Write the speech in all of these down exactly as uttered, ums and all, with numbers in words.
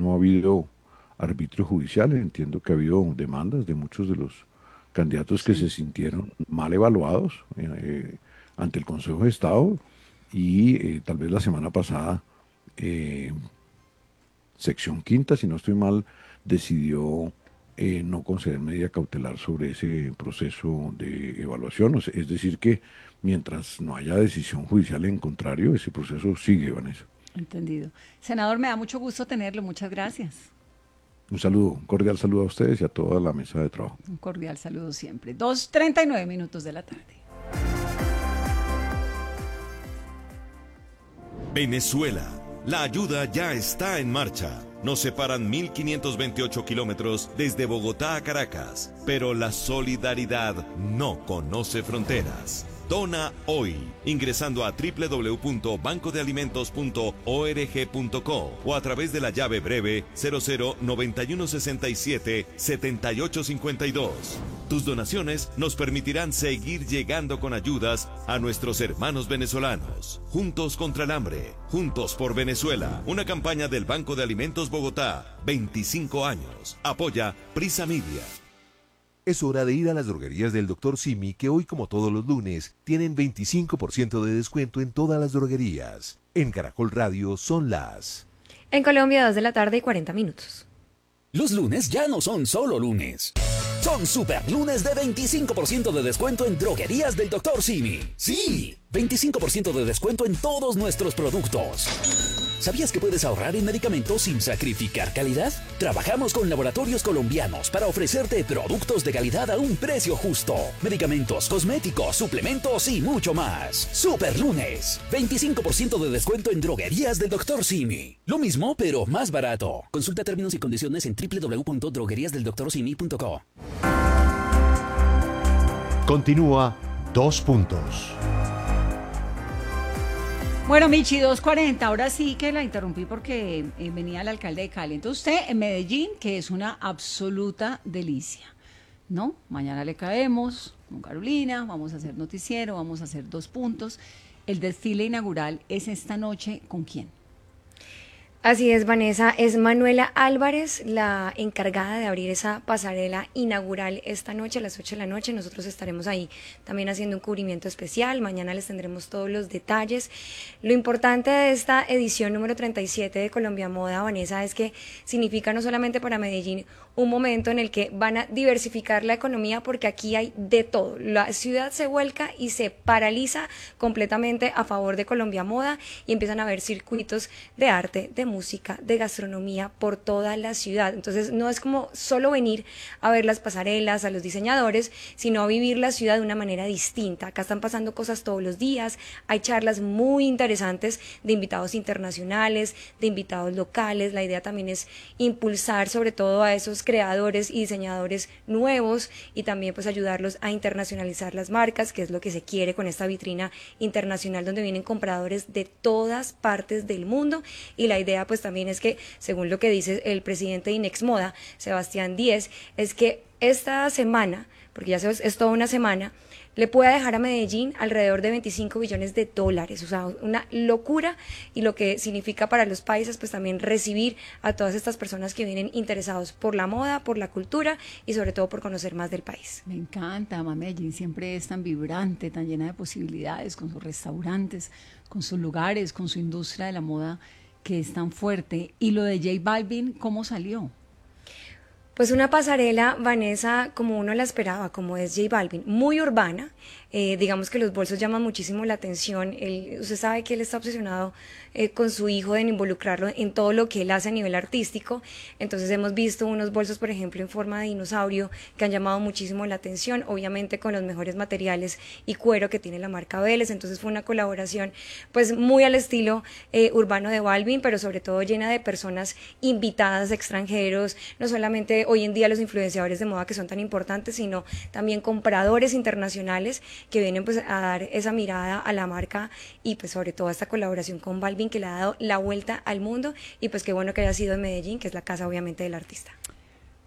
no ha habido arbitrios judiciales. Entiendo que ha habido demandas de muchos de los candidatos que Sí. se sintieron mal evaluados eh, eh, ante el Consejo de Estado y eh, tal vez la semana pasada, eh, sección quinta, si no estoy mal, decidió eh, no conceder medida cautelar sobre ese proceso de evaluación. O sea, es decir, que mientras no haya decisión judicial en contrario, ese proceso sigue, Vanessa. Entendido. Senador, me da mucho gusto tenerlo. Muchas gracias. Un saludo, un cordial saludo a ustedes y a toda la mesa de trabajo. Un cordial saludo siempre. Dos treinta y nueve minutos de la tarde. Venezuela. La ayuda ya está en marcha. Nos separan mil quinientos veintiocho kilómetros desde Bogotá a Caracas, pero la solidaridad no conoce fronteras. Dona hoy, ingresando a doble u doble u doble u punto banco de alimentos punto org punto co o a través de la llave breve cero cero noventa y uno sesenta y siete setenta y ocho cincuenta y dos. Tus donaciones nos permitirán seguir llegando con ayudas a nuestros hermanos venezolanos. Juntos contra el hambre, juntos por Venezuela. Una campaña del Banco de Alimentos Bogotá, veinticinco años. Apoya Prisa Media. Es hora de ir a las droguerías del doctor Simi, que hoy, como todos los lunes, tienen veinticinco por ciento de descuento en todas las droguerías. En Caracol Radio son las... En Colombia, dos de la tarde y cuarenta minutos. Los lunes ya no son solo lunes. Son super lunes de veinticinco por ciento de descuento en droguerías del doctor Simi. Sí, veinticinco por ciento de descuento en todos nuestros productos. ¿Sabías que puedes ahorrar en medicamentos sin sacrificar calidad? Trabajamos con laboratorios colombianos para ofrecerte productos de calidad a un precio justo. Medicamentos, cosméticos, suplementos y mucho más. Super lunes, veinticinco por ciento de descuento en droguerías del doctor Simi. Lo mismo, pero más barato. Consulta términos y condiciones en doble u doble u doble u punto droguerías del doctor simi punto co. Continúa Dos Puntos. Bueno, Michi, dos cuarenta, ahora sí que la interrumpí porque eh, venía el alcalde de Cali. Entonces usted en Medellín, que es una absoluta delicia, ¿no? Mañana le caemos con Carolina, vamos a hacer noticiero, vamos a hacer dos puntos. El desfile inaugural es esta noche, ¿con quién? Así es, Vanessa, es Manuela Álvarez la encargada de abrir esa pasarela inaugural esta noche a las ocho de la noche. Nosotros estaremos ahí también haciendo un cubrimiento especial. Mañana les tendremos todos los detalles. Lo importante de esta edición número treinta y siete de Colombia Moda, Vanessa, es que significa no solamente para Medellín un momento en el que van a diversificar la economía, porque aquí hay de todo. La ciudad se vuelca y se paraliza completamente a favor de Colombia Moda y empiezan a haber circuitos de arte, de música, de gastronomía por toda la ciudad. Entonces no es como solo venir a ver las pasarelas, a los diseñadores, sino a vivir la ciudad de una manera distinta. Acá están pasando cosas todos los días, hay charlas muy interesantes de invitados internacionales, de invitados locales. La idea también es impulsar sobre todo a esos creadores y diseñadores nuevos y también pues ayudarlos a internacionalizar las marcas, que es lo que se quiere con esta vitrina internacional donde vienen compradores de todas partes del mundo. Y la idea pues también es que, según lo que dice el presidente de Inexmoda, Sebastián Díez, es que esta semana, porque ya es, es toda una semana, le pueda dejar a Medellín alrededor de veinticinco billones de dólares, o sea, una locura, y lo que significa para los países pues también recibir a todas estas personas que vienen interesados por la moda, por la cultura y sobre todo por conocer más del país. Me encanta, además Medellín siempre es tan vibrante, tan llena de posibilidades, con sus restaurantes, con sus lugares, con su industria de la moda que es tan fuerte. Y lo de J Balvin, ¿cómo salió? Pues una pasarela, Vanessa, como uno la esperaba, como es J Balvin, muy urbana. Eh, digamos que los bolsos llaman muchísimo la atención. Él, usted sabe que él está obsesionado eh, con su hijo, en involucrarlo en todo lo que él hace a nivel artístico. Entonces hemos visto unos bolsos, por ejemplo, en forma de dinosaurio, que han llamado muchísimo la atención, obviamente con los mejores materiales y cuero que tiene la marca Vélez. Entonces fue una colaboración pues muy al estilo eh, urbano de Balvin, pero sobre todo llena de personas invitadas, extranjeros, no solamente hoy en día los influenciadores de moda que son tan importantes, sino también compradores internacionales que vienen pues a dar esa mirada a la marca y pues sobre todo a esta colaboración con Balvin, que le ha dado la vuelta al mundo, y pues qué bueno que haya sido en Medellín, que es la casa obviamente del artista.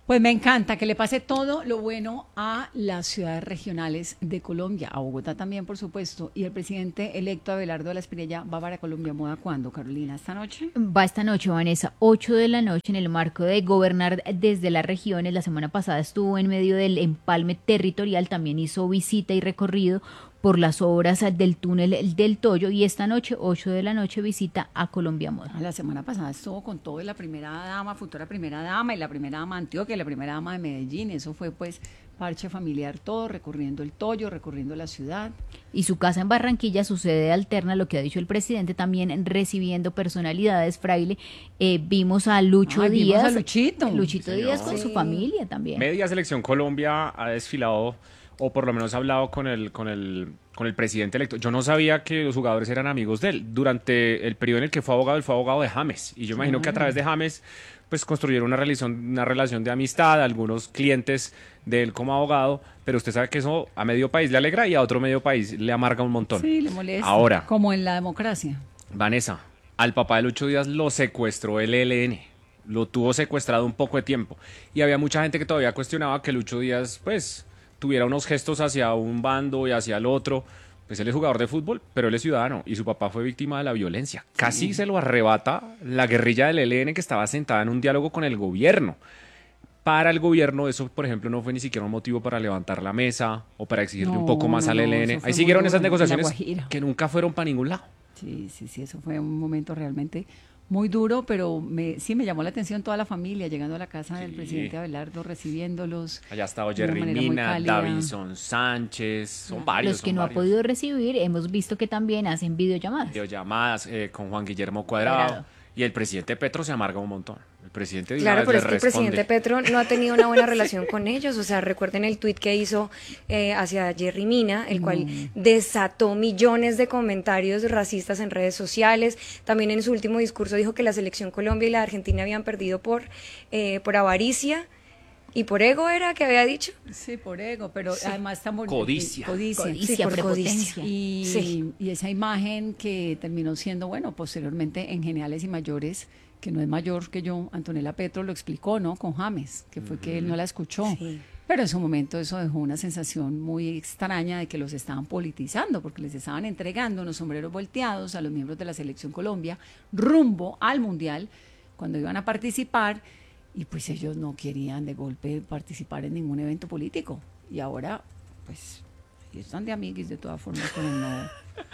Pues me encanta que le pase todo lo bueno a las ciudades regionales de Colombia, a Bogotá también, por supuesto. Y el presidente electo Abelardo de la Espriella va para Colombia Moda, ¿cuándo, Carolina? ¿Esta noche? Va esta noche, Vanessa, ocho de la noche, en el marco de gobernar desde las regiones. La semana pasada estuvo en medio del empalme territorial, también hizo visita y recorrido por las obras del túnel del Toyo, y esta noche, ocho de la noche, visita a Colombia Moda. La semana pasada estuvo con todo, y la primera dama, futura primera dama, y la primera dama de Antioquia, y la primera dama de Medellín. Eso fue pues parche familiar todo, recorriendo el Toyo, recorriendo la ciudad. Y su casa en Barranquilla, su sede alterna, lo que ha dicho el presidente, también recibiendo personalidades, Fraile. Eh, vimos a Lucho Ay, Díaz. vimos a Luchito. Luchito Sí, Díaz señor. con su familia también. Media Selección Colombia ha desfilado, o por lo menos ha hablado con el, con el, con el presidente electo. Yo no sabía que los jugadores eran amigos de él. Durante el periodo en el que fue abogado, él fue abogado de James. Y yo imagino que a través de James, pues construyeron una relación, una relación de amistad, algunos clientes de él como abogado. Pero usted sabe que eso a medio país le alegra y a otro medio país le amarga un montón. Sí, le molesta. Ahora, como en la democracia. Vanessa, al papá de Lucho Díaz lo secuestró el E L N. Lo tuvo secuestrado un poco de tiempo. Y había mucha gente que todavía cuestionaba que Lucho Díaz, pues, tuviera unos gestos hacia un bando y hacia el otro. Pues él es jugador de fútbol, pero él es ciudadano y su papá fue víctima de la violencia. Casi sí. se lo arrebata la guerrilla del E L N, que estaba sentada en un diálogo con el gobierno. Para el gobierno eso, por ejemplo, no fue ni siquiera un motivo para levantar la mesa o para exigirle No, un poco más no, al no, E L N. eso fue Ahí muy siguieron duro esas en La negociaciones Guajira. que nunca fueron para ningún lado. Sí, sí, sí, eso fue un momento realmente muy duro, pero me, sí me llamó la atención toda la familia llegando a la casa del Sí. presidente Abelardo, recibiéndolos. Allá ha estado de una Jerry manera muy Mina, cálida. Davison Sánchez, son varios. Los que son no ha varios. podido recibir, hemos visto que también hacen videollamadas. Videollamadas eh, con Juan Guillermo Cuadrado. Cuadrado. Y el presidente Petro se amarga un montón. El presidente de una Claro, vez pero le es que el responde. presidente Petro no ha tenido una buena relación con ellos. O sea, recuerden el tuit que hizo eh, hacia Jerry Mina, el cual desató millones de comentarios racistas en redes sociales. También en su último discurso dijo que la selección Colombia y la Argentina habían perdido por, eh, por avaricia y por ego, ¿era que había dicho? Sí, por ego, pero además está muy Codicia. Codicia. Codicia, Sí, por prepotencia. Y, Sí. y esa imagen que terminó siendo, bueno, posteriormente en Geniales y Mayores, que no es mayor que yo, Antonella Petro lo explicó, ¿no? Con James, que fue que él no la escuchó. Sí. Pero en su momento eso dejó una sensación muy extraña de que los estaban politizando, porque les estaban entregando unos sombreros volteados a los miembros de la Selección Colombia rumbo al Mundial cuando iban a participar, y pues ellos no querían de golpe participar en ningún evento político. Y ahora, pues, ellos están de amiguis de todas formas con el nuevo,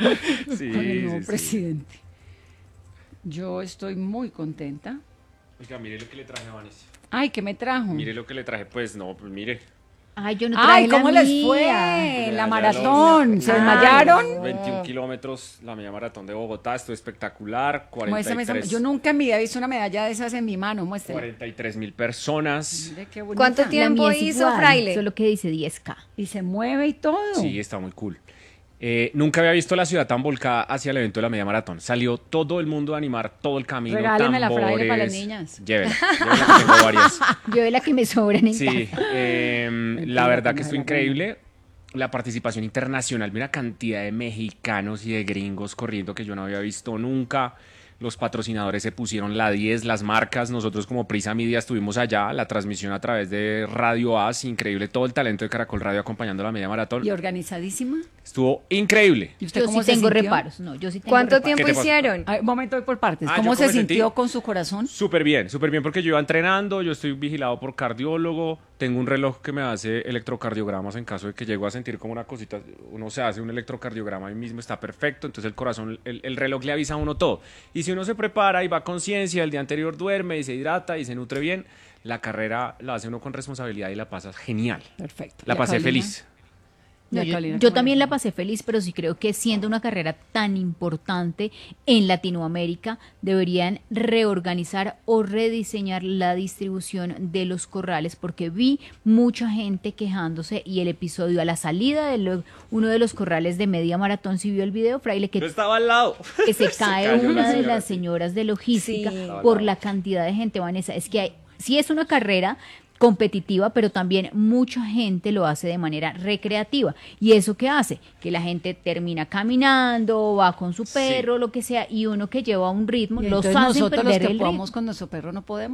Sí, con el nuevo sí, sí. presidente. Yo estoy muy contenta. Oiga, mire lo que le traje a Vanessa. Ay, ¿qué me trajo? Mire lo que le traje, pues no, pues mire. Ay, yo no traje Ay, la ¿cómo les mía. fue? Mira, La ya maratón. los- ¿Se Ay, desmayaron? veintiún kilómetros, la media maratón de Bogotá, estuvo espectacular. Muéstrame esa- cuarenta y tres Yo nunca en mi vida he visto una medalla de esas en mi mano. Muéstrame. cuarenta y tres mil personas. Mire qué bonita. ¿Cuánto La tiempo mía es hizo, igual, Fraile? solo que dice diez K. Y se mueve y todo. Sí, está muy cool. Eh, nunca había visto la ciudad tan volcada hacia el evento de la media maratón. Salió todo el mundo a animar todo el camino. Regáleme la tambores. Fraile para las niñas. Llévela, llévela, que tengo varias. Yo de la que me sobran en Sí, casa. eh, la verdad que estuvo increíble. La participación internacional, mira cantidad de mexicanos y de gringos corriendo que yo no había visto nunca. Los patrocinadores se pusieron la diez, las marcas. Nosotros como Prisa Media estuvimos allá, la transmisión a través de Radio A S, increíble todo el talento de Caracol Radio acompañando la media maratón. Y organizadísima. Estuvo increíble. ¿Y usted Yo cómo sí se tengo sintió? reparos. No, yo sí tengo ¿Cuánto reparos. tiempo ¿Qué te pasa? hicieron? Ay, un momento, voy por partes. Ah, ¿Cómo ¿yo se cómo me sintió sentí? con su corazón? Súper bien, súper bien porque yo iba entrenando, yo estoy vigilado por cardiólogo, tengo un reloj que me hace electrocardiogramas en caso de que llego a sentir como una cosita, uno se hace un electrocardiograma ahí mismo, está perfecto, entonces el corazón, el, el reloj le avisa a uno todo. Y si uno se prepara y va a conciencia, el día anterior duerme y se hidrata y se nutre bien, la carrera la hace uno con responsabilidad y la pasas genial. Perfecto. La ¿Y a pasé Carolina? feliz. No, ¿Y a yo Carolina yo cómo también le la fue? pasé feliz, pero sí creo que siendo una carrera tan importante en Latinoamérica, deberían reorganizar o rediseñar la distribución de los corrales, porque vi mucha gente quejándose y el episodio a la salida de lo- uno de los corrales de media maratón, si vio el video, Fraile, que Yo estaba al lado. que se Se cae cayó la una de señora, las sí. señoras de logística Sí. por la cantidad de gente, Vanessa. Es que hay, sí es una carrera competitiva, pero también mucha gente lo hace de manera recreativa. ¿Y eso qué hace? Que la gente termina caminando, va con su perro, lo que sea, y uno que lleva un ritmo, ¿Y los entonces hacen nosotros los perder que el podamos ritmo. con nuestro perro no podemos?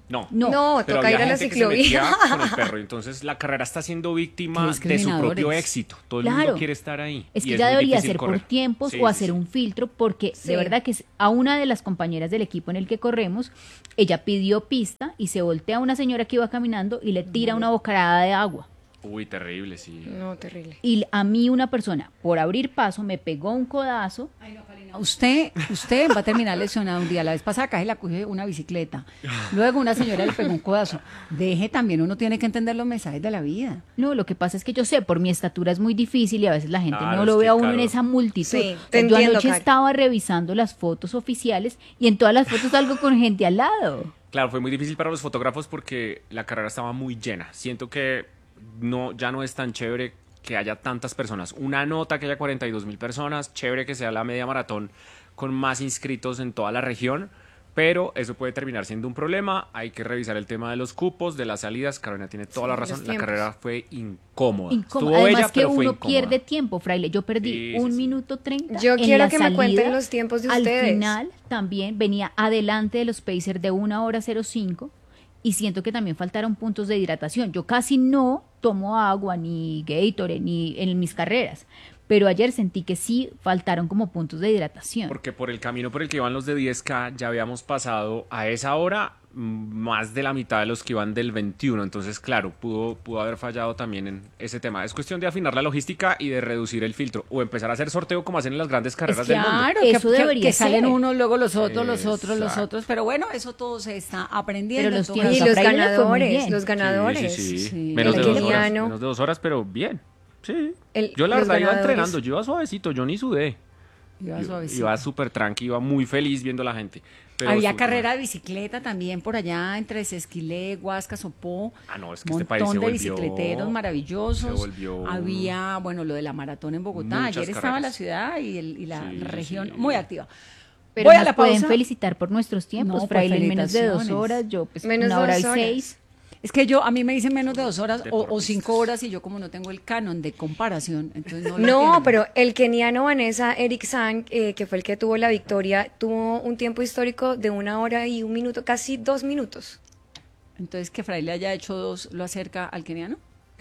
No, No. No, pero toca ir había a la gente que se metía ciclovía. con el perro. y Entonces la carrera está siendo víctima Qué de su discriminadores. propio éxito. Todo el Claro. mundo quiere estar ahí. Es y que ya muy debería difícil ser correr. por tiempos Sí, o sí, hacer sí. un filtro, porque Sí. de verdad que es- a una de las compañeras del equipo en el que corremos, ella pidió pista y se voltea a una señora que iba caminando y le tira una bocanada de agua. Uy, terrible, sí. No, terrible. Y a mí una persona, por abrir paso, me pegó un codazo. Usted, usted va a terminar lesionado un día. La vez pasada casi la cogió una bicicleta. Luego una señora le pegó un codazo. Deje también, uno tiene que entender los mensajes de la vida. No, lo que pasa es que yo sé, por mi estatura es muy difícil y a veces la gente Claro, no es lo que, ve a uno en claro. esa multitud. Sí, O sea, te yo entiendo, anoche Cari. estaba revisando las fotos oficiales y en todas las fotos salgo con gente al lado. Claro, fue muy difícil para los fotógrafos porque la carrera estaba muy llena. Siento que no, ya no es tan chévere que haya tantas personas. Una nota que haya cuarenta y dos mil personas, chévere que sea la media maratón con más inscritos en toda la región, pero eso puede terminar siendo un problema. Hay que revisar el tema de los cupos, de las salidas. Carolina tiene toda Sí, la los razón. La tiempos. carrera fue incómoda. Incómodo. Estuvo Además bella, que pero fue uno incómoda. pierde tiempo, Fraile. Yo perdí Sí, sí, un sí. minuto treinta. Yo en quiero la que me salida. cuenten los tiempos de Al ustedes. final también venía adelante de los Pacers de una hora cero cinco y siento que también faltaron puntos de hidratación. Yo casi no tomo agua ni Gatorade ni en mis carreras, pero ayer sentí que sí faltaron como puntos de hidratación. Porque por el camino por el que iban los de diez K ya habíamos pasado a esa hora mm, más de la mitad de los que iban del veintiuno. Entonces, claro, pudo, pudo haber fallado también en ese tema. Es cuestión de afinar la logística y de reducir el filtro. O empezar a hacer sorteo como hacen en las grandes carreras del mundo. Claro, Eso que, que- debería que salen ser. unos, luego los otros, los otros, los Exacto. otros. Pero bueno, eso todo se está aprendiendo. Pero los entonces- Y tiempos los a Fraile le fue muy ganadores, bien. los ganadores. Sí, sí, sí. Sí. Menos, El de dos horas, keniano. menos de dos horas, pero bien. Sí. El- yo la los verdad iba ganadores. entrenando, yo iba suavecito, yo ni sudé. Iba Yo- suavecito. Iba súper tranqui, iba muy feliz viendo a la gente. Pero Había su- carrera de bicicleta también por allá entre Sesquilé, Huasca, Sopó. Ah, no, es que Un este país montón se de volvió- bicicleteros maravillosos. se volvió- Había, bueno, lo de la maratón en Bogotá. Muchas Ayer estaba la carreras. ciudad y, el- y la Sí, sí, región sí. muy activa. Pero Voy a nos la pueden pausa. felicitar por nuestros tiempos, No, pues, Fraile, en menos de dos felicitaciones. horas, yo pues Menos una hora dos y horas. seis. Es que yo, a mí me dicen menos de dos horas o, o Deportistas. cinco horas y yo como no tengo el canon de comparación, entonces no lo No, entiendo. pero el keniano Vanessa Eric Sang, eh, que fue el que tuvo la victoria, tuvo un tiempo histórico de una hora y un minuto, casi dos minutos. Entonces que Fraile haya hecho dos, ¿lo acerca al keniano?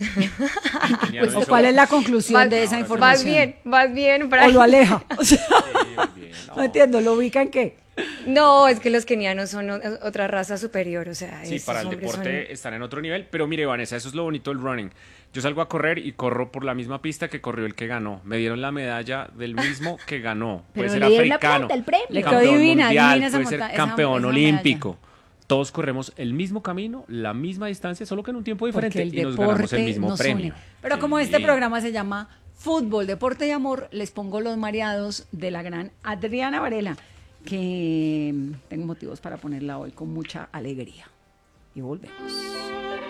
Keniano ¿O hizo- cuál es la conclusión Vas- de esa ahora sí. información? Vas bien, vas bien, ¿O Brian. lo aleja? O sea, Sí, muy bien, no. no entiendo, ¿lo ubica en qué? No, es que los kenianos son o- otra raza superior, o sea, Sí, estos para el hombres deporte son- están en otro nivel, pero mire, Vanessa, eso es lo bonito del running. Yo salgo a correr y corro por la misma pista que corrió el que ganó. Me dieron la medalla del mismo que ganó. Puede Pero ser le dieron la africano, plata, el premio. Le quedó campeón divina, mundial, divina esa puede ser monta- esa- campeón esa olímpico. Todos corremos el mismo camino, la misma distancia, solo que en un tiempo diferente Porque el y nos ganamos deporte el mismo nos premio. une. Pero como Sí. este programa se llama Fútbol, Deporte y Amor, les pongo los mareados de la gran Adriana Varela, que mm, tengo motivos para ponerla hoy con mucha alegría. Y volvemos.